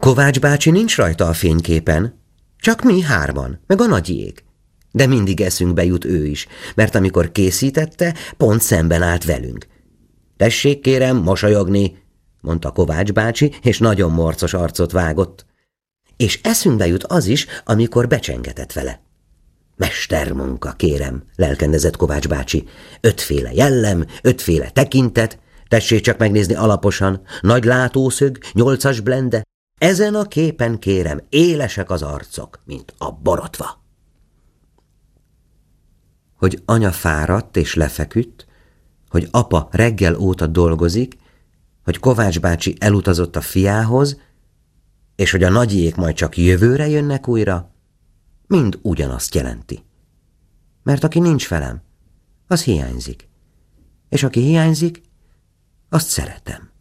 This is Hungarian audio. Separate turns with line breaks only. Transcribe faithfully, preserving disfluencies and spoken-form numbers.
Kovács bácsi nincs rajta a fényképen, csak mi hárman, meg a nagyjék. De mindig eszünkbe jut ő is, mert amikor készítette, pont szemben állt velünk. Tessék kérem mosolyogni, mondta Kovács bácsi, és nagyon morcos arcot vágott. És eszünkbe jut az is, amikor becsengetett vele. Mestermunka, kérem, lelkendezett Kovács bácsi. Ötféle jellem, ötféle tekintet, tessék csak megnézni alaposan, nagy látószög, nyolcas blende. Ezen a képen, kérem, élesek az arcok, mint a borotva. Hogy anya fáradt és lefeküdt, hogy apa reggel óta dolgozik, hogy Kovács bácsi elutazott a fiához, és hogy a nagyiék majd csak jövőre jönnek újra, mind ugyanazt jelenti. Mert aki nincs velem, az hiányzik. És aki hiányzik, azt szeretem.